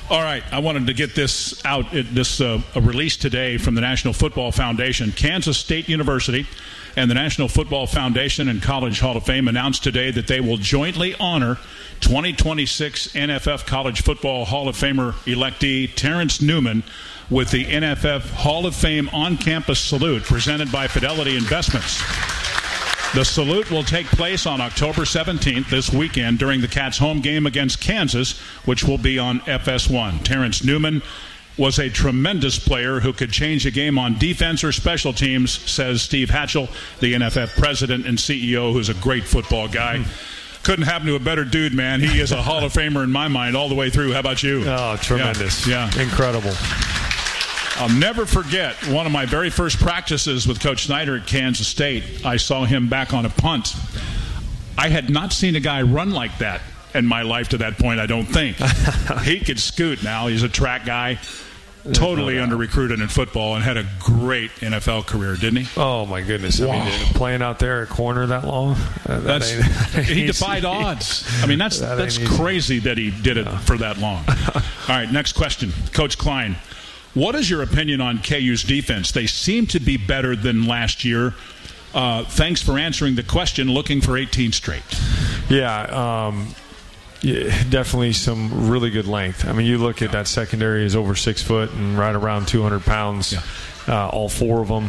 All right, I wanted to get this out, a release today from the National Football Foundation. Kansas State University and the National Football Foundation and College Hall of Fame announced today that they will jointly honor 2026 NFF College Football Hall of Famer electee Terrence Newman with the NFF Hall of Fame on-campus salute presented by Fidelity Investments. The salute will take place on October 17th this weekend during the Cats' home game against Kansas, which will be on FS1. Terrence Newman was a tremendous player who could change a game on defense or special teams, says Steve Hatchell, the NFF president and CEO, who's a great football guy. Couldn't happen to a better dude, man. He is a Hall of Famer in my mind all the way through. How about you? Oh, tremendous. Yeah. Incredible. I'll never forget one of my very first practices with Coach Snyder at Kansas State. I saw him back on a punt. I had not seen a guy run like that in my life to that point, I don't think. He could scoot now. He's a track guy. Totally under-recruited in football and had a great NFL career, didn't he? Oh, my goodness. Wow. I mean, playing out there at corner that long. He defied odds. I mean, that's crazy that he did it for that long. All right, next question. Coach Klein, what is your opinion on KU's defense? They seem to be better than last year. Thanks for answering the question. Looking for 18 straight. Yeah, definitely some really good length. I mean, you look at that secondary is over 6 foot and right around 200 pounds. Yeah. All four of them.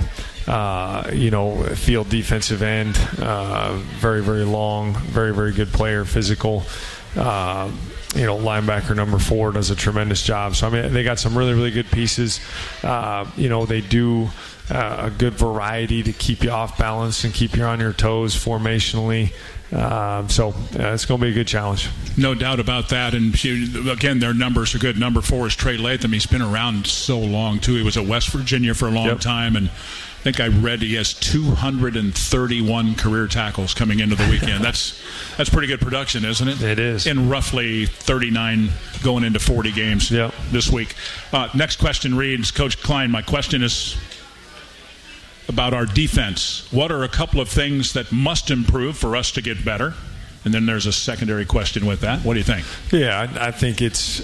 Field defensive end, very, very long, very, very good player, physical. Linebacker number 4 does a tremendous job. So, I mean, they got some really, really good pieces. They do a good variety to keep you off balance and keep you on your toes formationally. It's going to be a good challenge. No doubt about that. And, again, their numbers are good. Number 4 is Trey Latham. He's been around so long, too. He was at West Virginia for a long time, and I think I read he has 231 career tackles coming into the weekend. That's pretty good production, isn't it? It is. In roughly 39 going into 40 games this week. Next question reads, Coach Klein, my question is about our defense. What are a couple of things that must improve for us to get better? And then there's a secondary question with that. What do you think? Yeah, I think it's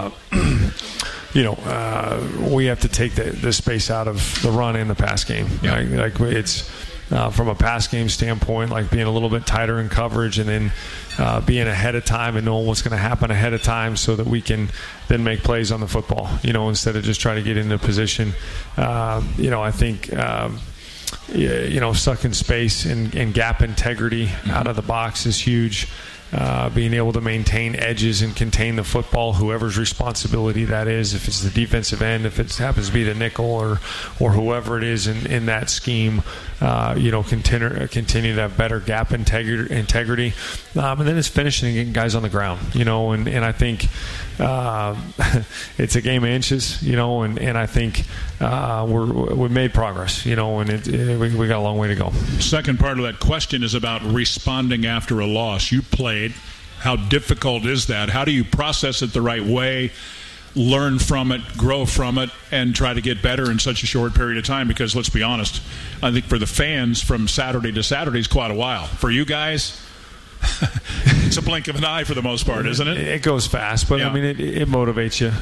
we have to take the space out of the run and the pass game. Yeah. Like it's from a pass game standpoint, like being a little bit tighter in coverage and then being ahead of time and knowing what's going to happen ahead of time so that we can then make plays on the football, instead of just trying to get into position. I think sucking space and gap integrity out of the box is huge. Being able to maintain edges and contain the football, whoever's responsibility that is, if it's the defensive end, if it happens to be the nickel or whoever it is in that scheme, continue to have better gap integrity. And then it's finishing and getting guys on the ground, and I think it's a game of inches, and I think we made progress, and we got a long way to go. Second part of that question is about responding after a loss. You played. How difficult is that? How do you process it the right way, learn from it, grow from it, and try to get better in such a short period of time? Because let's be honest, I think for the fans from Saturday to Saturday is quite a while. For you guys, it's a blink of an eye for the most part, isn't it? It goes fast, but I mean, it motivates you,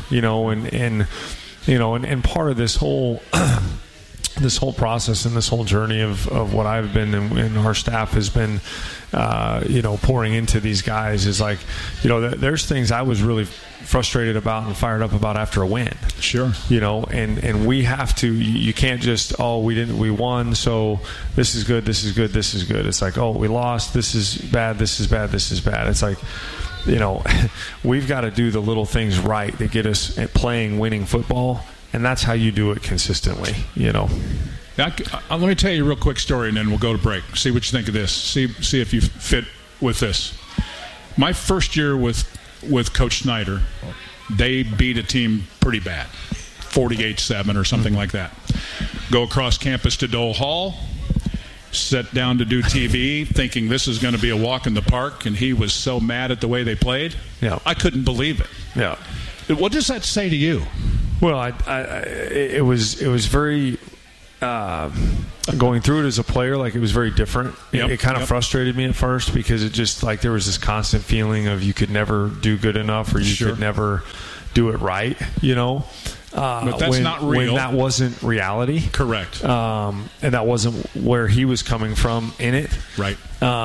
and part of this whole this whole process and this whole journey of what I've been and our staff has been, pouring into these guys is like, there's things I was really frustrated about and fired up about after a win. Sure. And we have to, you can't just, we won, so this is good. It's like, we lost, this is bad. It's like, we've got to do the little things right that get us playing winning football. And that's how you do it consistently, Let me tell you a real quick story, and then we'll go to break. See what you think of this. See if you fit with this. My first year with Coach Snyder, they beat a team pretty bad, 48-7 or something like that. Go across campus to Dole Hall, sit down to do TV, thinking this is going to be a walk in the park, and he was so mad at the way they played. Yeah. I couldn't believe it. Yeah. What does that say to you? Well, it was very going through it as a player. Like, it was very different. It kind of frustrated me at first because it just like there was this constant feeling of you could never do good enough or you could never do it right, But that's not real. When that wasn't reality. Correct. And that wasn't where he was coming from in it. Right.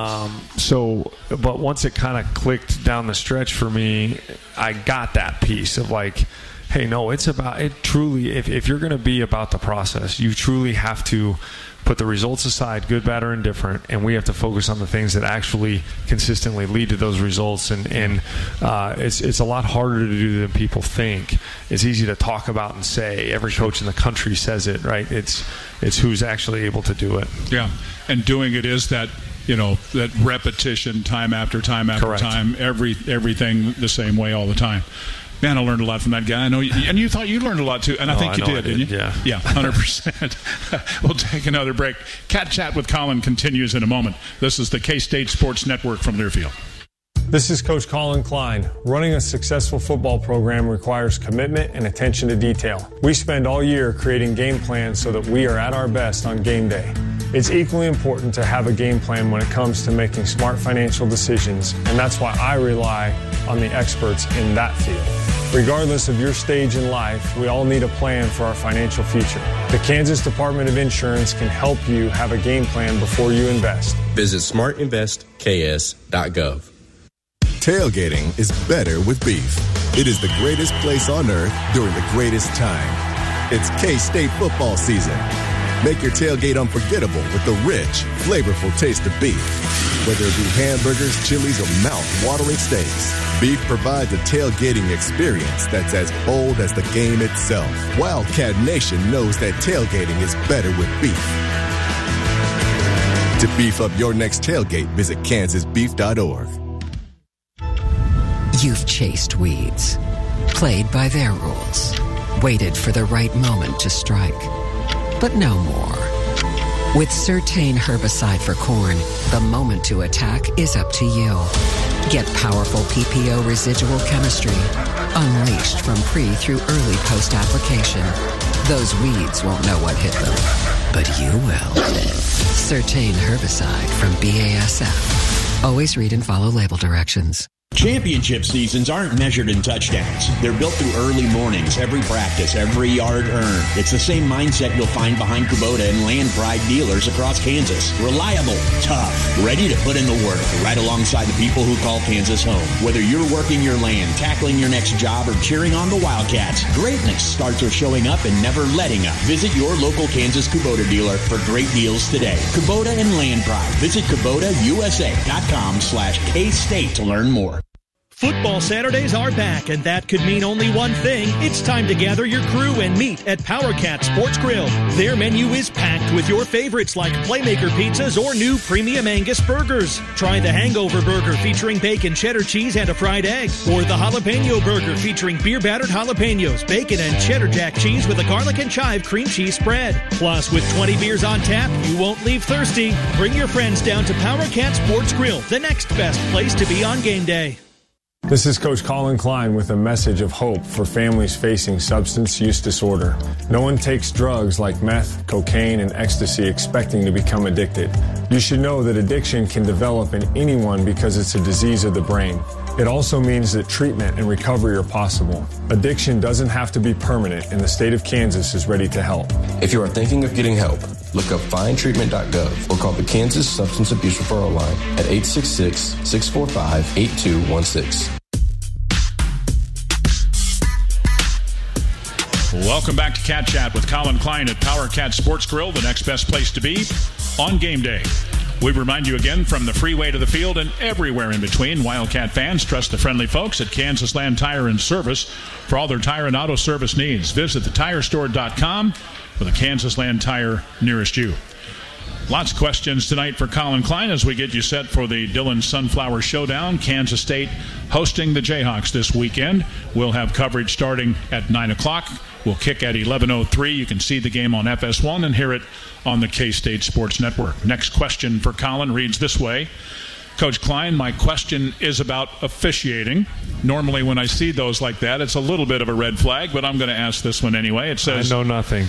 But once it kind of clicked down the stretch for me, I got that piece of like, hey, no, it's about it truly. If you're going to be about the process, you truly have to put the results aside, good, bad, or indifferent, and we have to focus on the things that actually consistently lead to those results. And it's a lot harder to do than people think. It's easy to talk about and say. Every coach in the country says it, right? It's who's actually able to do it. Yeah, and doing it is that that repetition, time after time after Correct. time, everything the same way all the time. Man, I learned a lot from that guy. I know, and you thought you learned a lot too, and I think you did, didn't you? Yeah, 100%. We'll take another break. Cat Chat with Colin continues in a moment. This is the K-State Sports Network from Learfield. This is Coach Colin Klein. Running a successful football program requires commitment and attention to detail. We spend all year creating game plans so that we are at our best on game day. It's equally important to have a game plan when it comes to making smart financial decisions, and that's why I rely on the experts in that field. Regardless of your stage in life, we all need a plan for our financial future. The Kansas Department of Insurance can help you have a game plan before you invest. Visit smartinvestks.gov. Tailgating is better with beef. It is the greatest place on earth during the greatest time. It's K-State football season. Make your tailgate unforgettable with the rich, flavorful taste of beef. Whether it be hamburgers, chilies, or mouth-watering steaks, beef provides a tailgating experience that's as bold as the game itself. Wildcat Nation knows that tailgating is better with beef. To beef up your next tailgate, visit kansasbeef.org. You've chased weeds, played by their rules, waited for the right moment to strike. But no more. With Certain herbicide for corn, the moment to attack is up to you. Get powerful PPO residual chemistry, unleashed from pre through early post-application. Those weeds won't know what hit them, but you will. Certain herbicide from BASF. Always read and follow label directions. Championship seasons aren't measured in touchdowns. They're built through early mornings, every practice, every yard earned. It's the same mindset you'll find behind Kubota and Land Pride dealers across Kansas. Reliable, tough, ready to put in the work, right alongside the people who call Kansas home. Whether you're working your land, tackling your next job, or cheering on the Wildcats, greatness starts with showing up and never letting up. Visit your local Kansas Kubota dealer for great deals today. Kubota and Land Pride. Visit KubotaUSA.com/K-State to learn more. Football Saturdays are back, and that could mean only one thing. It's time to gather your crew and meet at Power Cat Sports Grill. Their menu is packed with your favorites like Playmaker pizzas or new Premium Angus burgers. Try the Hangover Burger featuring bacon, cheddar cheese, and a fried egg. Or the Jalapeno Burger featuring beer-battered jalapenos, bacon, and cheddar jack cheese with a garlic and chive cream cheese spread. Plus, with 20 beers on tap, you won't leave thirsty. Bring your friends down to Power Cat Sports Grill, the next best place to be on game day. This is Coach Colin Klein with a message of hope for families facing substance use disorder. No one takes drugs like meth, cocaine, and ecstasy expecting to become addicted. You should know that addiction can develop in anyone because it's a disease of the brain. It also means that treatment and recovery are possible. Addiction doesn't have to be permanent, and the state of Kansas is ready to help. If you are thinking of getting help, look up findtreatment.gov or call the Kansas Substance Abuse Referral Line at 866-645-8216. Welcome back to Cat Chat with Colin Klein at Power Cat Sports Grill, the next best place to be on game day. We remind you again, from the freeway to the field and everywhere in between, Wildcat fans trust the friendly folks at Kansas Land Tire and Service for all their tire and auto service needs. Visit thetirestore.com for the Kansas Land Tire nearest you. Lots of questions tonight for Colin Klein as we get you set for the Dillon Sunflower Showdown. Kansas State hosting the Jayhawks this weekend. We'll have coverage starting at 9 o'clock. We'll kick at 11:03. You can see the game on FS1 and hear it on the K-State Sports Network. Next question for Colin reads this way. Coach Klein, my question is about officiating. Normally when I see those like that, it's a little bit of a red flag, but I'm going to ask this one anyway. It says, I know nothing.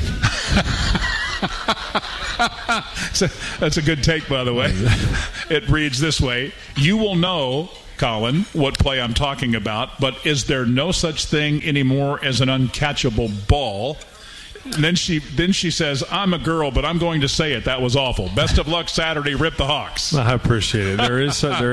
That's a good take, by the way. It reads this way. You will know, Colin, what play I'm talking about, but is there no such thing anymore as an uncatchable ball? And then she says, I'm a girl, but I'm going to say it. That was awful. Best of luck Saturday. Rip the Hawks. I appreciate it. That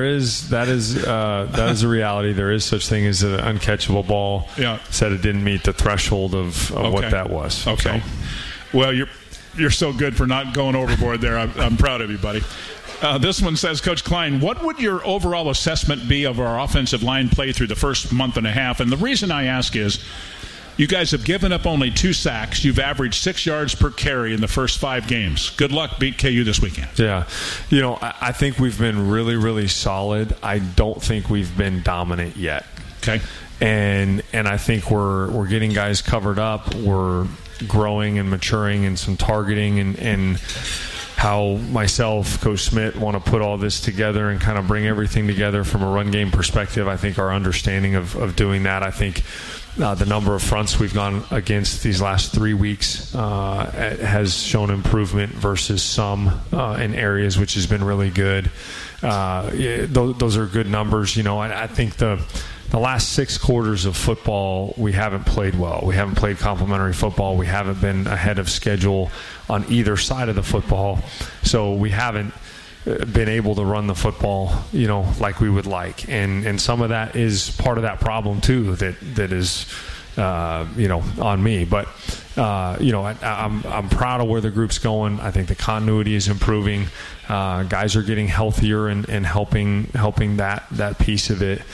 is a reality. There is such thing as an uncatchable ball. Yeah. Said it didn't meet the threshold of what that was. Okay. So. Well, you're so good for not going overboard there. I'm proud of you, buddy. This one says, Coach Klein, what would your overall assessment be of our offensive line play through the first month and a half? And the reason I ask is, you guys have given up only 2 sacks. You've averaged 6 yards per carry in the first 5 games. Good luck. Beat KU this weekend. Yeah. I think we've been really, really solid. I don't think we've been dominant yet. Okay. And I think we're getting guys covered up. We're growing and maturing and some targeting and how myself, Coach Smith, want to put all this together and kind of bring everything together from a run game perspective. I think our understanding of doing that, I think the number of fronts we've gone against these last 3 weeks has shown improvement versus some in areas, which has been really good. Those are good numbers. I think the last 6 quarters of football, we haven't played well. We haven't played complementary football. We haven't been ahead of schedule on either side of the football. So we haven't been able to run the football, like we would like. And some of that is part of that problem, too, that is, on me. But, I'm proud of where the group's going. I think the continuity is improving. Guys are getting healthier and helping that piece of it.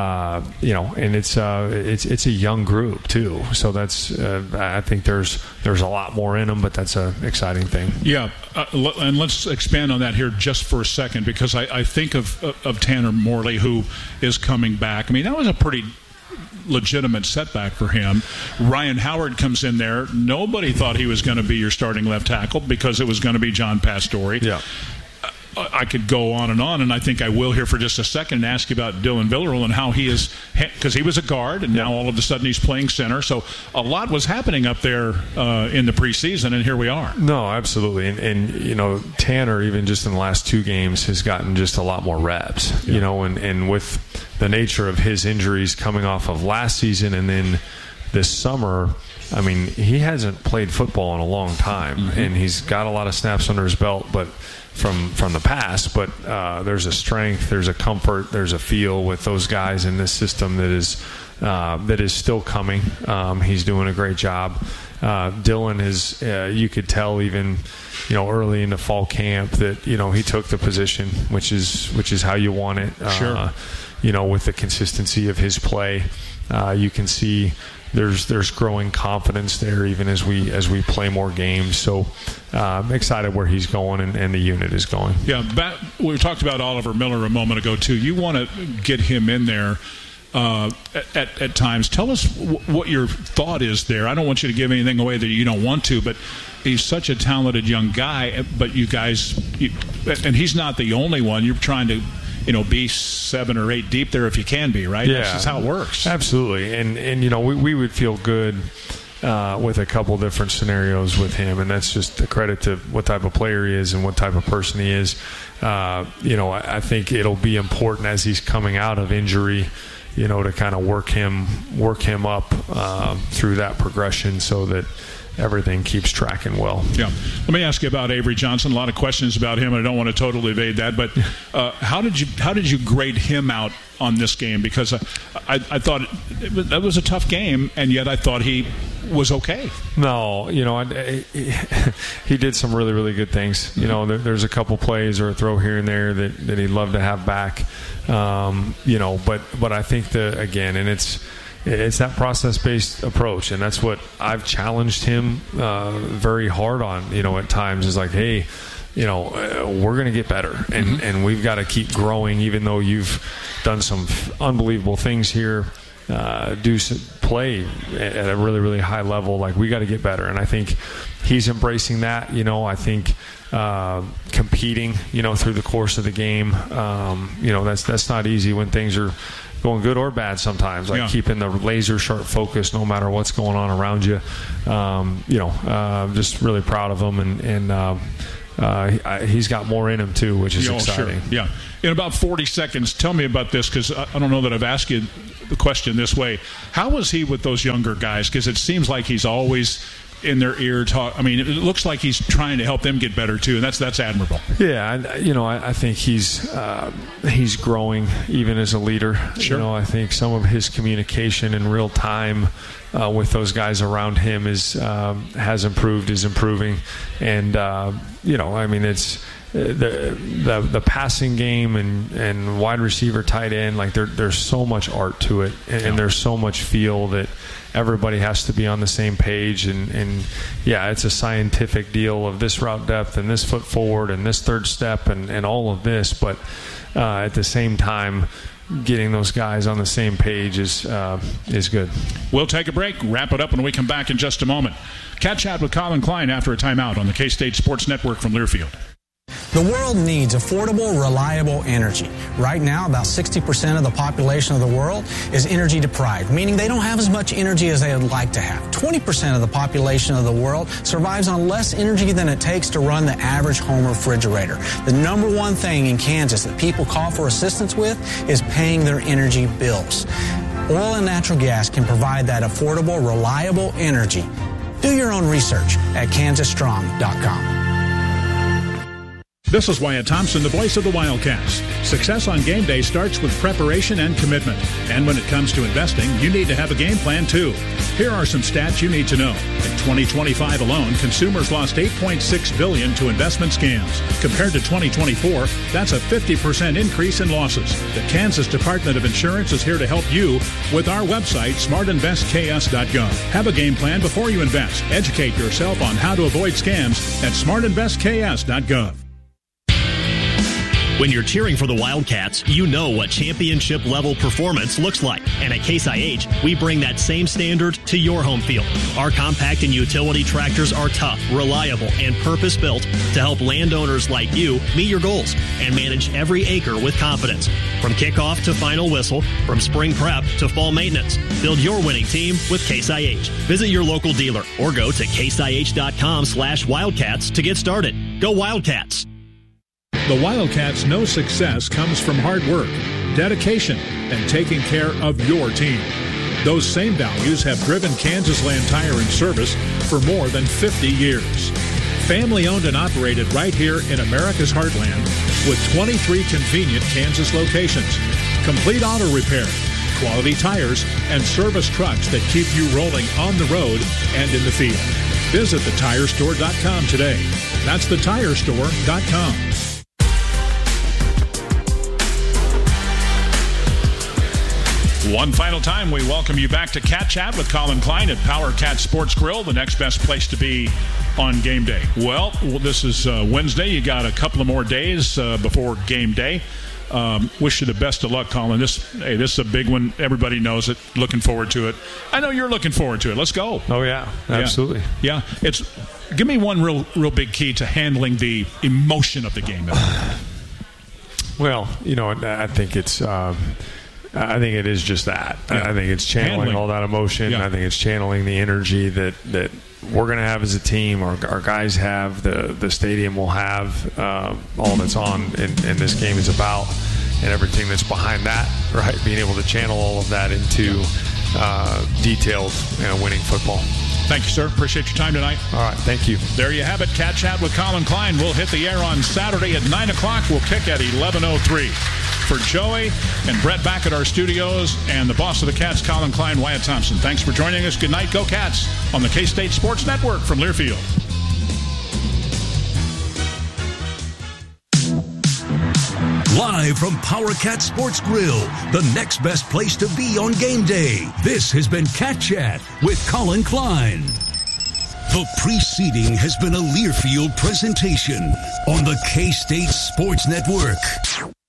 And it's a young group too. So that's I think there's a lot more in them, but that's an exciting thing. Yeah, and let's expand on that here just for a second, because I think of Tanner Morley, who is coming back. I mean, that was a pretty legitimate setback for him. Ryan Howard comes in there. Nobody thought he was going to be your starting left tackle because it was going to be John Pastore. Yeah. I could go on, and I think I will here for just a second and ask you about Dylan Villarreal and how he is, because he was a guard, and now all of a sudden he's playing center. So a lot was happening up there in the preseason, and here we are. No, absolutely. And Tanner, even just in the last 2 games, has gotten just a lot more reps, and with the nature of his injuries coming off of last season and then this summer, I mean, he hasn't played football in a long time, and he's got a lot of snaps under his belt, but from the past, but there's a strength, there's a comfort, there's a feel with those guys in this system that is still coming. He's doing a great job. Dylan is, you could tell even, early into fall camp that, he took the position, which is how you want it. Sure. With the consistency of his play, you can see there's growing confidence there even as we play more games. So I'm excited where he's going and the unit is going. Yeah, we talked about Oliver Miller a moment ago too. You want to get him in there at times. Tell us what your thought is there. I don't want you to give anything away that you don't want to, but he's such a talented young guy. But you guys, and he's not the only one. You're trying to be 7 or 8 deep there if you can be, right? Yeah. That's just how it works. Absolutely. And we would feel good with a couple different scenarios with him, and that's just a credit to what type of player he is and what type of person he is. I think it'll be important as he's coming out of injury, to kind of work him up through that progression so that everything keeps tracking well. Yeah. Let me ask you about Avery Johnson. A lot of questions about him, and I don't want to totally evade that. But how did you grade him out on this game? Because I thought that was a tough game, and yet I thought he was okay. No, he did some really, really good things. There's a couple plays or a throw here and there that he'd love to have back. But I think and it's that process-based approach, and that's what I've challenged him very hard on, at times, is like, hey, we're going to get better, and we've got to keep growing, even though you've done some unbelievable things here, play at a really, really high level. Like, we got to get better, and I think he's embracing that. I think competing, through the course of the game, that's not easy when things are going good or bad sometimes, keeping the laser sharp focus no matter what's going on around you. Just really proud of him, and he's got more in him too, which is exciting. Sure. Yeah. In about 40 seconds, tell me about this, because I don't know that I've asked you the question this way. How was he with those younger guys? Because it seems like he's always in their ear talk. I mean, it looks like he's trying to help them get better too, and that's admirable. Yeah, I think he's growing even as a leader. Sure. I think some of his communication in real time with those guys around him is improving, and it's the passing game and wide receiver, tight end. Like there's so much art to it, and there's so much feel that everybody has to be on the same page, and it's a scientific deal of this route depth and this foot forward and this third step and all of this, but at the same time, getting those guys on the same page is good. We'll take a break, wrap it up when we come back in just a moment. Cat Chat with Colin Klein after a timeout on the K-State Sports Network from Learfield. The world needs affordable, reliable energy. Right now, about 60% of the population of the world is energy deprived, meaning they don't have as much energy as they would like to have. 20% of the population of the world survives on less energy than it takes to run the average home refrigerator. The number one thing in Kansas that people call for assistance with is paying their energy bills. Oil and natural gas can provide that affordable, reliable energy. Do your own research at kansasstrong.com. This is Wyatt Thompson, the voice of the Wildcats. Success on game day starts with preparation and commitment. And when it comes to investing, you need to have a game plan too. Here are some stats you need to know. In 2025 alone, consumers lost $8.6 billion to investment scams. Compared to 2024, that's a 50% increase in losses. The Kansas Department of Insurance is here to help you with our website, smartinvestks.gov. Have a game plan before you invest. Educate yourself on how to avoid scams at smartinvestks.gov. When you're cheering for the Wildcats, you know what championship-level performance looks like. And at Case IH, we bring that same standard to your home field. Our compact and utility tractors are tough, reliable, and purpose-built to help landowners like you meet your goals and manage every acre with confidence. From kickoff to final whistle, from spring prep to fall maintenance, build your winning team with Case IH. Visit your local dealer or go to caseih.com/Wildcats to get started. Go Wildcats! The Wildcats know success comes from hard work, dedication, and taking care of your team. Those same values have driven Kansas Land Tire and Service for more than 50 years. Family owned and operated right here in America's heartland with 23 convenient Kansas locations. Complete auto repair, quality tires, and service trucks that keep you rolling on the road and in the field. Visit thetirestore.com today. That's thetirestore.com. One final time, we welcome you back to Cat Chat with Colin Klein at Power Cat Sports Grill, the next best place to be on game day. Well, this is Wednesday. You got a couple of more days before game day. Wish you the best of luck, Colin. This is a big one. Everybody knows it. Looking forward to it. I know you're looking forward to it. Let's go. Oh, yeah. Absolutely. Yeah. Give me one real big key to handling the emotion of the game. Well, I think it's... I think it is just that. Yeah. I think it's channeling all that emotion. Yeah. I think it's channeling the energy that we're going to have as a team, our guys have, the stadium will have, all that's on in this game is about, and everything that's behind that, right? Being able to channel all of that into detailed winning football. Thank you, sir. Appreciate your time tonight. All right. Thank you. There you have it. Cat Chat with Colin Klein. We'll hit the air on Saturday at 9 o'clock. We'll kick at 11:03. For Joey and Brett back at our studios and the boss of the Cats, Colin Klein, Wyatt Thompson. Thanks for joining us. Good night. Go Cats on the K-State Sports Network from Learfield. Live from Power Cat Sports Grill, the next best place to be on game day. This has been Cat Chat with Colin Klein. The preceding has been a Learfield presentation on the K-State Sports Network.